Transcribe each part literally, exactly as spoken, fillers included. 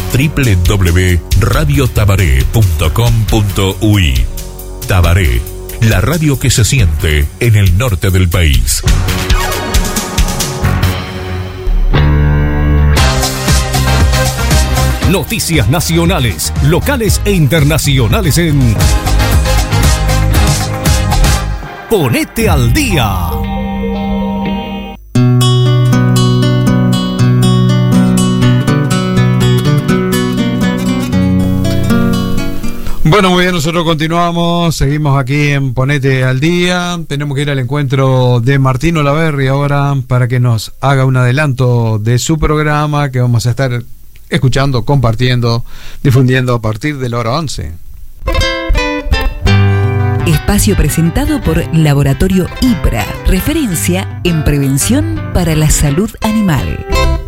doble u doble u doble u punto radio tabaré punto com punto uy. Tabaré, la radio que se siente en el norte del país. Noticias nacionales, locales e internacionales en Ponete al Día. Bueno, muy bien, nosotros continuamos, seguimos aquí en Ponete al Día. Tenemos que ir al encuentro de Martín Olaverri ahora para que nos haga un adelanto de su programa que vamos a estar escuchando, compartiendo, difundiendo a partir de la hora once. Espacio presentado por Laboratorio IPRA, referencia en prevención para la salud animal.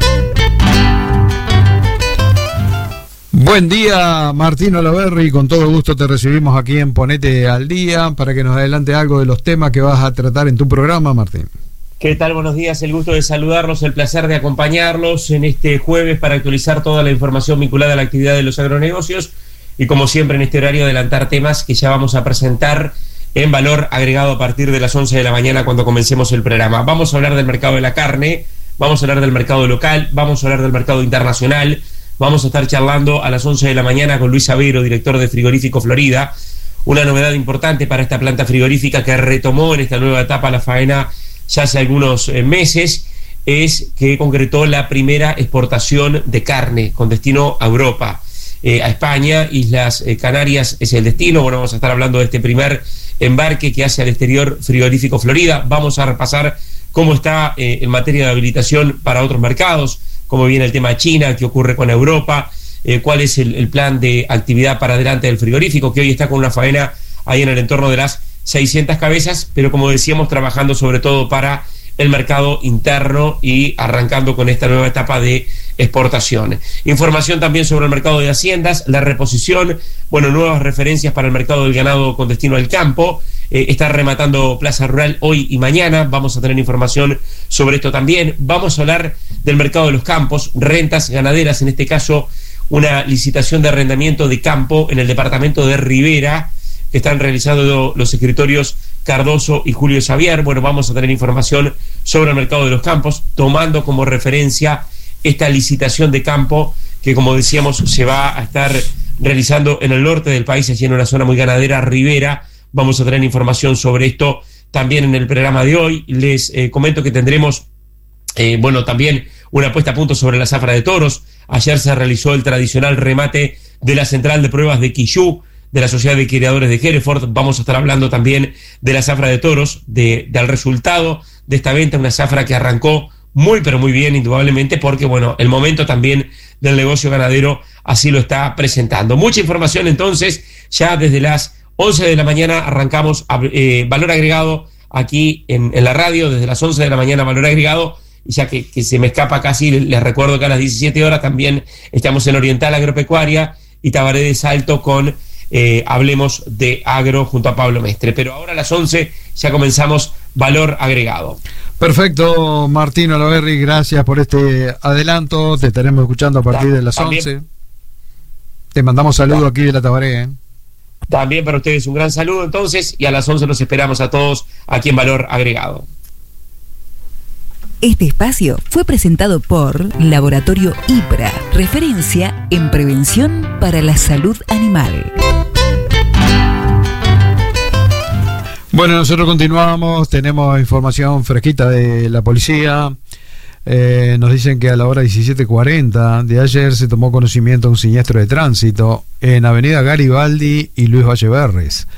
Buen día, Martín Olaverri, con todo gusto te recibimos aquí en Ponete al Día para que nos adelante algo de los temas que vas a tratar en tu programa, Martín. ¿Qué tal? Buenos días, el gusto de saludarlos, el placer de acompañarlos en este jueves para actualizar toda la información vinculada a la actividad de los agronegocios y como siempre en este horario adelantar temas que ya vamos a presentar en valor agregado a partir de las once de la mañana cuando comencemos el programa. Vamos a hablar del mercado de la carne, vamos a hablar del mercado local, vamos a hablar del mercado internacional, vamos a estar charlando a las once de la mañana con Luis Avero, director de Frigorífico Florida, una novedad importante para esta planta frigorífica que retomó en esta nueva etapa la faena ya hace algunos eh, meses, es que concretó la primera exportación de carne con destino a Europa, eh, a España, Islas eh, Canarias es el destino. Bueno, vamos a estar hablando de este primer embarque que hace al exterior Frigorífico Florida. Vamos a repasar cómo está eh, en materia de habilitación para otros mercados, cómo viene el tema de China, qué ocurre con Europa, eh, cuál es el, el plan de actividad para adelante del frigorífico, que hoy está con una faena ahí en el entorno de las seiscientas cabezas, pero como decíamos, trabajando sobre todo para el mercado interno y arrancando con esta nueva etapa de exportación. Información también sobre el mercado de haciendas, la reposición, bueno, nuevas referencias para el mercado del ganado con destino al campo. Eh, está rematando Plaza Rural hoy y mañana, vamos a tener información sobre esto también. Vamos a hablar del mercado de los campos, rentas ganaderas, en este caso una licitación de arrendamiento de campo en el departamento de Rivera, que están realizando los escritorios Cardoso y Julio Xavier. Bueno, vamos a tener información sobre el mercado de los campos, tomando como referencia esta licitación de campo que, como decíamos, se va a estar realizando en el norte del país, allí en una zona muy ganadera, Rivera. Vamos a tener información sobre esto también en el programa de hoy. Les eh, comento que tendremos, eh, bueno, también una puesta a punto sobre la zafra de toros. Ayer se realizó el tradicional remate de la central de pruebas de Quillú, de la Sociedad de Criadores de Hereford. Vamos a estar hablando también de la zafra de toros, de, del resultado de esta venta, una zafra que arrancó muy pero muy bien, indudablemente, porque bueno, el momento también del negocio ganadero así lo está presentando. Mucha información entonces, ya desde las once de la mañana arrancamos a, eh, valor agregado aquí en, en la radio, desde las once de la mañana valor agregado, y ya que, que se me escapa casi, les recuerdo que a las diecisiete horas también estamos en Oriental Agropecuaria y Tabaré de Salto con Eh, hablemos de agro junto a Pablo Mestre, pero ahora a las once ya comenzamos valor agregado. Perfecto, Martín Olaverri, gracias por este adelanto, te estaremos escuchando a partir de las también, once. Te mandamos saludos aquí de la Tabaré. ¿eh? También para ustedes un gran saludo entonces, y a las once los esperamos a todos aquí en valor agregado. Este espacio fue presentado por Laboratorio IPRA, referencia en prevención para la salud animal. Bueno, nosotros continuamos, tenemos información fresquita de la policía. Eh, nos dicen que a la hora diecisiete cuarenta de ayer se tomó conocimiento de un siniestro de tránsito en Avenida Garibaldi y Luis Valleverres.